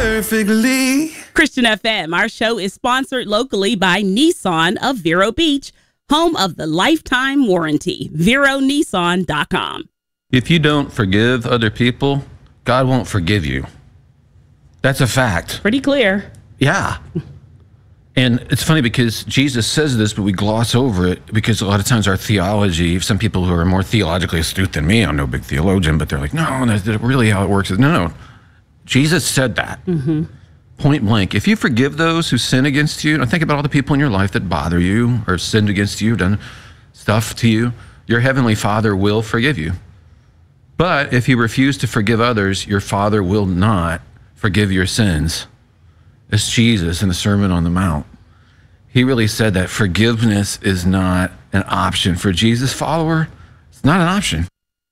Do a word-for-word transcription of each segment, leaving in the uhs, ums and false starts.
perfectly. Christian F M, our show is sponsored locally by Nissan of Vero Beach, home of the lifetime warranty. Vero Nissan dot com. If you don't forgive other people, God won't forgive you. That's a fact. Pretty clear. Yeah. And it's funny because Jesus says this, but we gloss over it because a lot of times our theology, some people who are more theologically astute than me, I'm no big theologian, but they're like, no, that's really how it works. No, no. Jesus said that. Mm-hmm. Point blank. If you forgive those who sin against you, and think about all the people in your life that bother you or sinned against you, done stuff to you, your heavenly Father will forgive you. But if you refuse to forgive others, your Father will not forgive your sins. It's Jesus in the Sermon on the Mount. He really said that forgiveness is not an option. For Jesus' follower, it's not an option.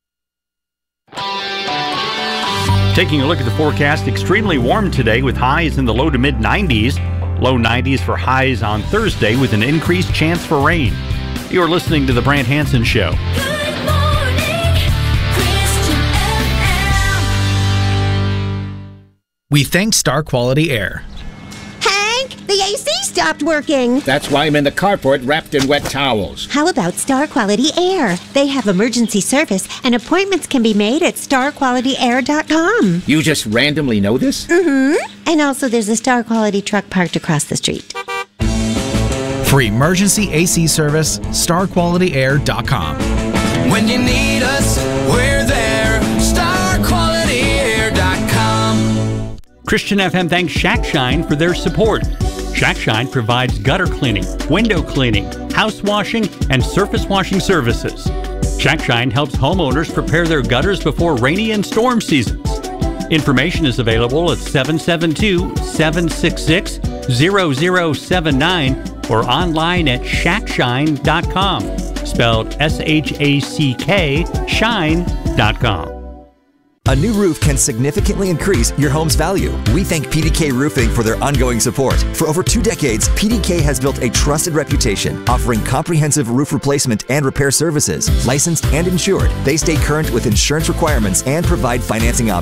Taking a look at the forecast, extremely warm today with highs in the low to mid nineties. Low nineties for highs on Thursday with an increased chance for rain. You're listening to The Brant Hansen Show. Good morning, Christian F M. We thank Star Quality Air. The A C stopped working. That's why I'm in the carport wrapped in wet towels. How about Star Quality Air? They have emergency service, and appointments can be made at star quality air dot com. You just randomly know this? Mm-hmm. And also there's a Star Quality truck parked across the street. For emergency A C service, star quality air dot com. When you need us, we're there. star quality air dot com. Christian F M thanks Shack Shine for their support. Shack Shine provides gutter cleaning, window cleaning, house washing, and surface washing services. Shack Shine helps homeowners prepare their gutters before rainy and storm seasons. Information is available at seven seven two, seven six six, zero zero seven nine or online at shack shine dot com, spelled S H A C K, shine dot com. A new roof can significantly increase your home's value. We thank P D K Roofing for their ongoing support. For over two decades, P D K has built a trusted reputation, offering comprehensive roof replacement and repair services. Licensed and insured, they stay current with insurance requirements and provide financing options.